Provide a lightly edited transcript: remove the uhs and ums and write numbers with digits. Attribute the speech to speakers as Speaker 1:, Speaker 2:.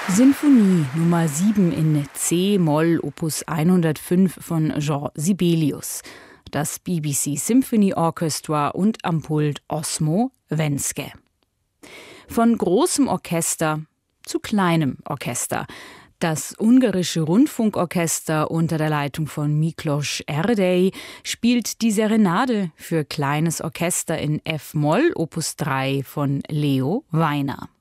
Speaker 1: Sinfonie Nummer 7 in C-Moll, Opus 105 von Jean Sibelius. Das BBC Symphony Orchestra und am Pult Osmo Wenske. Von großem Orchester zu kleinem Orchester. Das ungarische Rundfunkorchester unter der Leitung von Miklos Erdei spielt die Serenade für kleines Orchester in F-Moll, Opus 3 von Leo Weiner.